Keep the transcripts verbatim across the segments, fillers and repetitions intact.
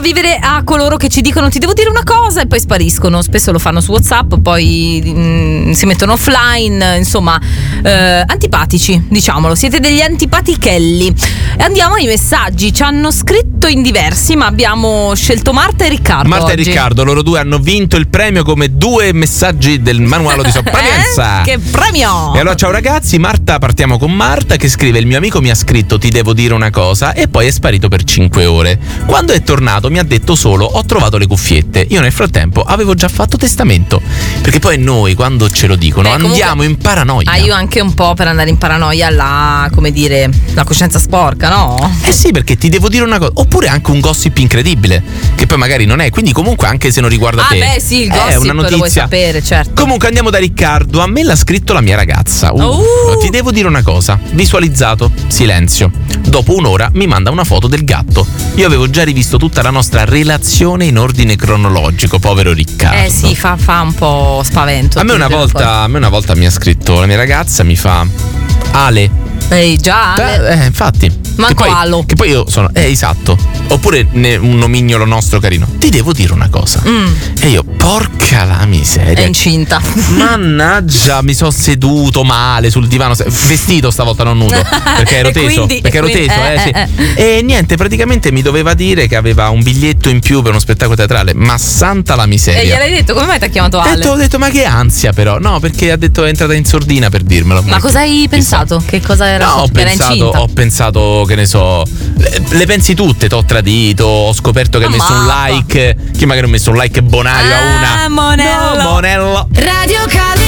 sopravvivere a coloro che ci dicono ti devo dire una cosa e poi spariscono. Spesso lo fanno su WhatsApp, poi mh, si mettono offline, insomma, eh, antipatici, diciamolo, siete degli antipatichelli. E andiamo ai messaggi. Ci hanno scritto in diversi, ma abbiamo scelto Marta e Riccardo. Marta oggi. e Riccardo, loro due hanno vinto il premio come due messaggi del manuale di sopravvivenza. Eh? Che premio! E allora ciao ragazzi, Marta, partiamo con Marta che scrive: il mio amico mi ha scritto ti devo dire una cosa e poi è sparito per cinque ore. Quando è tornato mi ha detto solo ho trovato le cuffiette. Io nel frattempo avevo già fatto testamento. Perché poi noi quando ce lo dicono Beh, andiamo in paranoia. Ah, io anche un po' per andare in paranoia la, come dire, la coscienza sporca, no? Eh sì, perché ti devo dire una cosa. Oppure anche un gossip incredibile che poi magari non è, quindi comunque anche se non riguarda ah, te. Ah beh sì, il gossip è una lo vuoi notizia. sapere, certo. Comunque andiamo da Riccardo. A me l'ha scritto la mia ragazza. uh, Uh. Ti devo dire una cosa. Visualizzato, silenzio. Dopo un'ora mi manda una foto del gatto. Io avevo già rivisto tutta la nostra relazione in ordine cronologico. Povero Riccardo. Eh sì, fa, fa un po' spavento. A me una volta, a me una volta mi ha scritto la mia ragazza, mi fa Ale. Ehi, già Ale. Eh, infatti. Manco che poi, Alo. Che poi io sono. Eh, esatto. Oppure ne, un nomignolo nostro carino. Ti devo dire una cosa. Mm. E io, porca la miseria. È incinta. Mannaggia, mi sono seduto male sul divano. Vestito stavolta, non nudo. Perché ero E teso. quindi- perché ero quindi- teso, eh, eh, sì. eh, E niente, praticamente mi doveva dire che aveva un biglietto in più per uno spettacolo teatrale. Ma santa la miseria. E gliel'hai detto, come mai ti ha chiamato E Ale? ho detto, ma che ansia però. No, perché ha detto è entrata in sordina per dirmelo. Ma cosa hai pensato? Che cosa era? No, ho Che era pensato, incinta? ho pensato, che ne so, le, le pensi tutte, t'ho tradito, ho scoperto che hai messo un Ammazza. like, che magari ho messo un like bonario Ah, a una. Monello. No, Monello. Radio Kalim.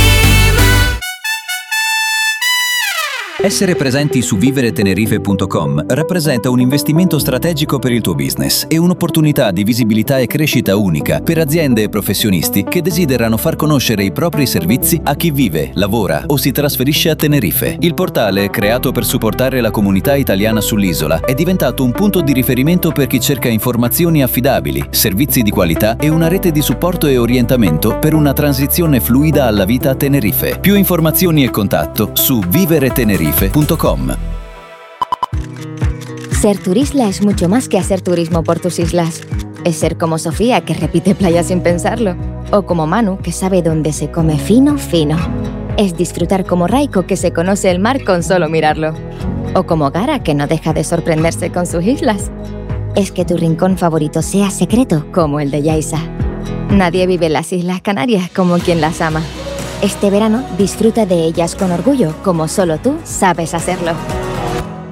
Essere presenti su vivere tenerife punto com rappresenta un investimento strategico per il tuo business e un'opportunità di visibilità e crescita unica per aziende e professionisti che desiderano far conoscere i propri servizi a chi vive, lavora o si trasferisce a Tenerife. Il portale, creato per supportare la comunità italiana sull'isola, è diventato un punto di riferimento per chi cerca informazioni affidabili, servizi di qualità e una rete di supporto e orientamento per una transizione fluida alla vita a Tenerife. Più informazioni e contatto su vivere tenerife punto com. Ser turista es mucho más que hacer turismo por tus islas. Es ser como Sofía, que repite playa sin pensarlo. O como Manu, que sabe dónde se come fino, fino. Es disfrutar como Raiko, que se conoce el mar con solo mirarlo. O como Gara, que no deja de sorprenderse con sus islas. Es que tu rincón favorito sea secreto, como el de Yaisa. Nadie vive en las Islas Canarias como quien las ama. Este verano disfruta de ellas con orgullo, como solo tú sabes hacerlo.